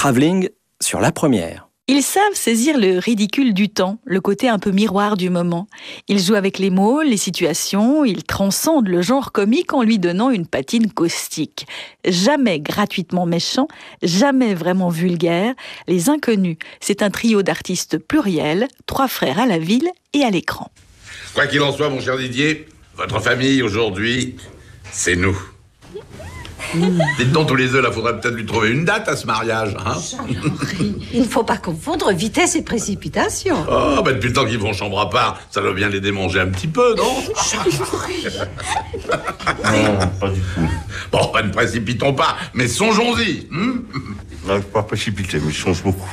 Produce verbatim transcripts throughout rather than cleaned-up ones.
travelling sur la première. Ils savent saisir le ridicule du temps, le côté un peu miroir du moment. Ils jouent avec les mots, les situations, ils transcendent le genre comique en lui donnant une patine caustique. Jamais gratuitement méchant, jamais vraiment vulgaire, Les Inconnus, c'est un trio d'artistes pluriels, trois frères à la ville et à l'écran. Quoi qu'il en soit, mon cher Didier, votre famille aujourd'hui, c'est nous. Mmh. Dites donc tous les deux, là, faudrait peut-être lui trouver une date à ce mariage, hein. Charles-Henri, il ne faut pas confondre vitesse et précipitation. Oh, bah depuis le temps qu'ils vont chambre à part, ça doit bien les démanger un petit peu, non? Charles-Henri. Non, pas du tout. Bon, bah, ne précipitons pas, mais songeons-y. Hmm. Non, pas précipiter, mais je songe beaucoup.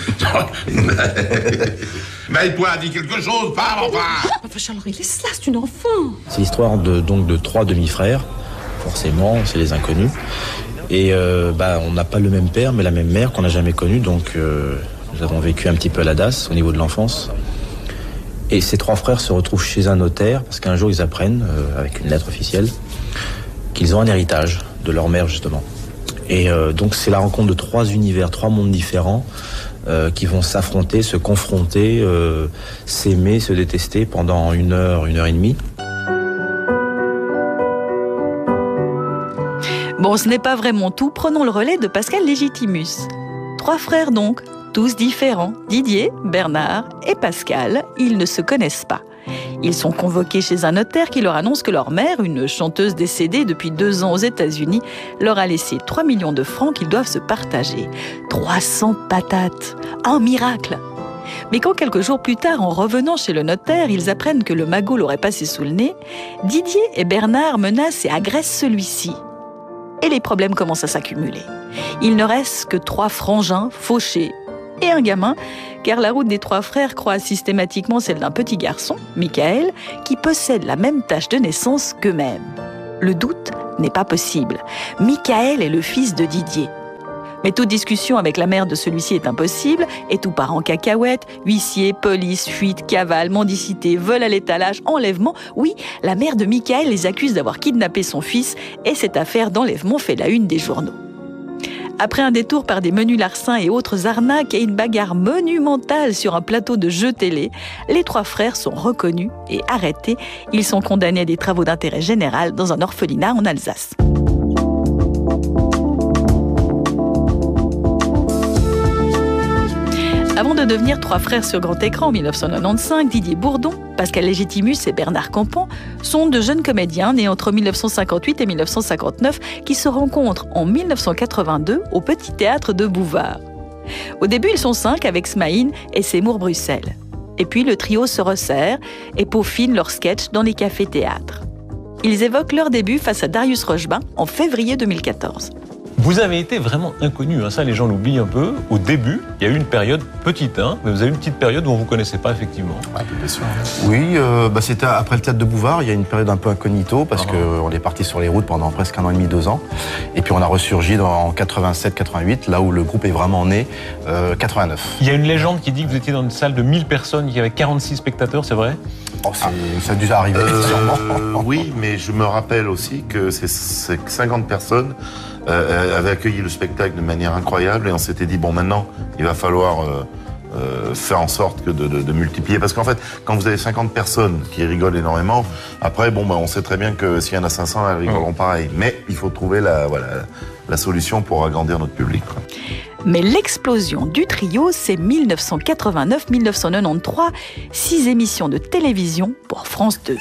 Maïpoix a dit quelque chose, parle enfin. Enfin, Charles-Henri, laisse-la, c'est une enfant. C'est l'histoire de, donc, de trois demi-frères. Forcément, c'est les inconnus. Et euh, bah, on n'a pas le même père, mais la même mère qu'on n'a jamais connue. Donc, euh, nous avons vécu un petit peu à la D A S au niveau de l'enfance. Et ces trois frères se retrouvent chez un notaire parce qu'un jour, ils apprennent, euh, avec une lettre officielle, qu'ils ont un héritage de leur mère, justement. Et euh, donc, c'est la rencontre de trois univers, trois mondes différents euh, qui vont s'affronter, se confronter, euh, s'aimer, se détester pendant une heure, une heure et demie. Bon, ce n'est pas vraiment tout. Prenons le relais de Pascal Légitimus. Trois frères donc, tous différents. Didier, Bernard et Pascal, ils ne se connaissent pas. Ils sont convoqués chez un notaire qui leur annonce que leur mère, une chanteuse décédée depuis deux ans aux États-Unis, leur a laissé trois millions de francs qu'ils doivent se partager. trois cents patates. Un miracle! Mais quand quelques jours plus tard, en revenant chez le notaire, ils apprennent que le magot l'aurait passé sous le nez, Didier et Bernard menacent et agressent celui-ci. Et les problèmes commencent à s'accumuler. Il ne reste que trois frangins fauchés et un gamin, car la route des trois frères croise systématiquement celle d'un petit garçon, Michael, qui possède la même tache de naissance qu'eux-mêmes. Le doute n'est pas possible. Michael est le fils de Didier. Mais toute discussion avec la mère de celui-ci est impossible, et tout part en cacahuète, huissier, police, fuite, cavale, mendicité, vol à l'étalage, enlèvement. Oui, la mère de Michael les accuse d'avoir kidnappé son fils, et cette affaire d'enlèvement fait la une des journaux. Après un détour par des menus larcins et autres arnaques et une bagarre monumentale sur un plateau de jeux télé, les trois frères sont reconnus et arrêtés. Ils sont condamnés à des travaux d'intérêt général dans un orphelinat en Alsace. Avant de devenir trois frères sur grand écran en mille neuf cent quatre-vingt-quinze, Didier Bourdon, Pascal Légitimus et Bernard Campan sont de jeunes comédiens nés entre mille neuf cent cinquante-huit et mille neuf cent cinquante-neuf qui se rencontrent en mille neuf cent quatre-vingt-deux au Petit Théâtre de Bouvard. Au début, ils sont cinq avec Smaïn et Seymour Bruxelles. Et puis le trio se resserre et peaufine leurs sketchs dans les cafés-théâtres. Ils évoquent leur début face à Darius Rochebin en février deux mille quatorze. Vous avez été vraiment inconnu, hein, ça les gens l'oublient un peu. Au début, il y a eu une période petite, hein, mais vous avez eu une petite période où on ne vous connaissait pas effectivement. Ouais, bien sûr. Oui, euh, bah, c'était après le théâtre de Bouvard, il y a une période un peu incognito parce ah. qu'on est parti sur les routes pendant presque un an et demi, deux ans. Et puis on a ressurgi dans, en quatre-vingt-sept quatre-vingt-huit, là où le groupe est vraiment né, euh, quatre-vingt-neuf. Il y a une légende qui dit que vous étiez dans une salle de mille personnes, qu'il y avait quarante-six spectateurs, c'est vrai? Oh, c'est, ah. Ça a dû arriver, euh, sûrement. Oui, mais je me rappelle aussi que ces cinquante personnes Euh, avait accueilli le spectacle de manière incroyable et on s'était dit, bon, maintenant, il va falloir euh, euh, faire en sorte que de, de, de multiplier. Parce qu'en fait, quand vous avez cinquante personnes qui rigolent énormément, après, bon, bah, on sait très bien que s'il y en a cinq cents, elles rigoleront pareil. Mais il faut trouver la, voilà, la solution pour agrandir notre public, quoi. Mais l'explosion du trio, c'est mille neuf cent quatre-vingt-neuf mille neuf cent quatre-vingt-treize, six émissions de télévision pour France deux.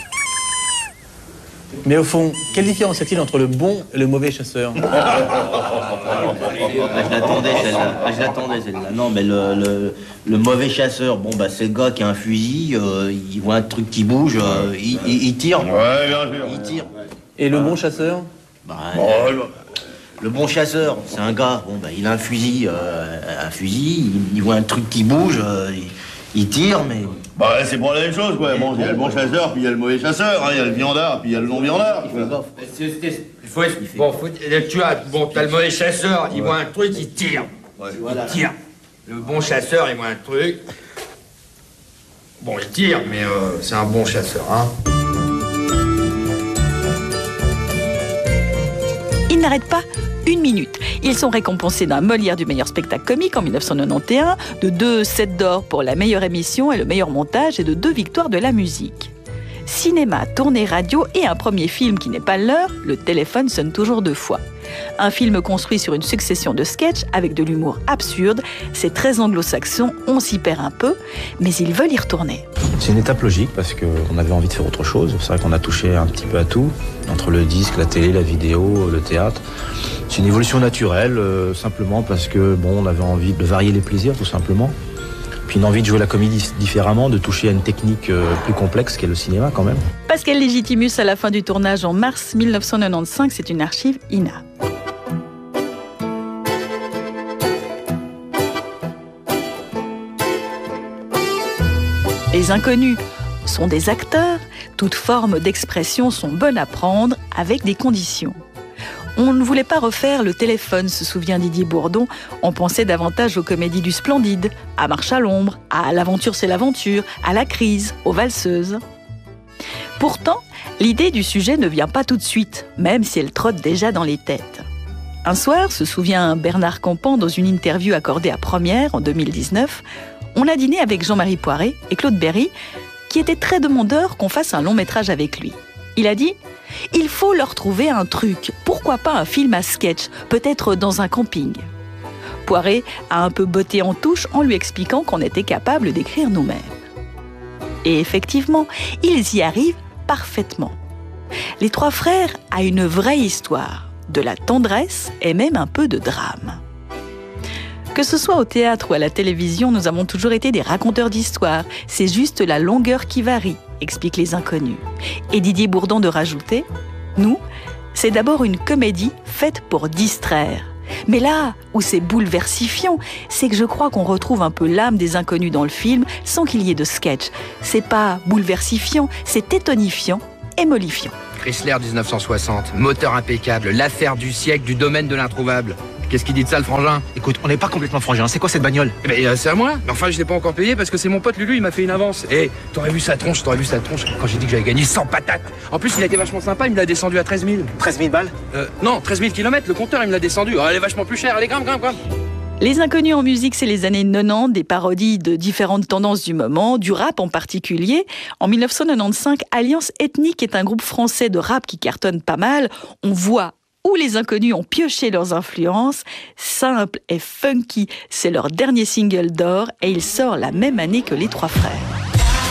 Mais au fond, quelle différence y a-t-il entre le bon et le mauvais chasseur? Ah, je l'attendais celle-là. Ah, je l'attendais celle-là. Non, mais le, le, le mauvais chasseur, bon bah c'est le gars qui a un fusil, euh, il voit un truc qui bouge, euh, il, il, il tire. Ouais, bien sûr. Il tire. Et le bon chasseur? Bah, oh, le, le bon chasseur, c'est un gars, bon bah il a un fusil, euh, un fusil, il, il voit un truc qui bouge, euh, il, il tire, mais. Bah c'est pour la même chose, quoi. Bon, il y a le bon chasseur, puis il y a le mauvais chasseur, hein. Il y a le viandard, puis il y a le non-viandard. Il faut, bon, faut, tu as, bon, t'as le mauvais chasseur, il ouais. voit un truc, il tire. Ouais. Il voilà. tire. Le bon chasseur, il voit un truc. Bon, il tire, mais euh, c'est un bon chasseur, hein. Il n'arrête pas une minute. Ils sont récompensés d'un Molière du meilleur spectacle comique en mille neuf cent quatre-vingt-onze, de deux sept d'or pour la meilleure émission et le meilleur montage et de deux victoires de la musique. Cinéma, tournée radio et un premier film qui n'est pas leur, Le téléphone sonne toujours deux fois. Un film construit sur une succession de sketchs avec de l'humour absurde. C'est très anglo-saxon, on s'y perd un peu, mais ils veulent y retourner. C'est une étape logique parce qu'on avait envie de faire autre chose. C'est vrai qu'on a touché un petit peu à tout, entre le disque, la télé, la vidéo, le théâtre. C'est une évolution naturelle, euh, simplement parce que bon, on avait envie de varier les plaisirs, tout simplement. Puis une envie de jouer la comédie différemment, de toucher à une technique euh, plus complexe qu'est le cinéma quand même. Pascal Légitimus à la fin du tournage en mars mille neuf cent quatre-vingt-quinze, c'est une archive I N A. Les inconnus sont des acteurs, toutes formes d'expression sont bonnes à prendre avec des conditions. On ne voulait pas refaire Le téléphone, se souvient Didier Bourdon. On pensait davantage aux comédies du Splendide, à Marche à l'ombre, à L'aventure c'est l'aventure, à La crise, aux valseuses. Pourtant, l'idée du sujet ne vient pas tout de suite, même si elle trotte déjà dans les têtes. Un soir, se souvient Bernard Campan dans une interview accordée à Première en deux mille dix-neuf, on a dîné avec Jean-Marie Poiret et Claude Berry, qui étaient très demandeurs qu'on fasse un long métrage avec lui. Il a dit « Il faut leur trouver un truc, pourquoi pas un film à sketch, peut-être dans un camping ». Poiret a un peu botté en touche en lui expliquant qu'on était capable d'écrire nous-mêmes. Et effectivement, ils y arrivent parfaitement. Les trois frères a une vraie histoire, de la tendresse et même un peu de drame. Que ce soit au théâtre ou à la télévision, nous avons toujours été des raconteurs d'histoires. C'est juste la longueur qui varie, expliquent les inconnus. Et Didier Bourdon de rajouter « Nous, c'est d'abord une comédie faite pour distraire. Mais là où c'est bouleversifiant, c'est que je crois qu'on retrouve un peu l'âme des inconnus dans le film sans qu'il y ait de sketch. C'est pas bouleversifiant, c'est étonifiant et mollifiant. » Chrysler dix-neuf cent soixante, moteur impeccable, l'affaire du siècle du domaine de l'introuvable. Qu'est-ce qu'il dit de ça, le frangin? Écoute, on n'est pas complètement frangin, c'est quoi cette bagnole? Eh ben, euh, c'est à moi. Mais enfin, je l'ai pas encore payé parce que c'est mon pote Lulu, il m'a fait une avance. Eh, t'aurais vu sa tronche, t'aurais vu sa tronche quand j'ai dit que j'avais gagné cent patates. En plus, il a été vachement sympa, il me l'a descendu à treize mille. treize mille balles? Euh, non, treize mille kilomètres, le compteur, il me l'a descendu. Oh, elle est vachement plus chère, allez, grimpe, grimpe, grimpe. Les inconnus en musique, c'est les années quatre-vingt-dix, des parodies de différentes tendances du moment, du rap en particulier. En mille neuf cent quatre-vingt-quinze, Alliance Ethnique est un groupe français de rap qui cartonne pas mal. On voit où les inconnus ont pioché leurs influences. Simple et funky, c'est leur dernier single d'or et il sort la même année que les trois frères.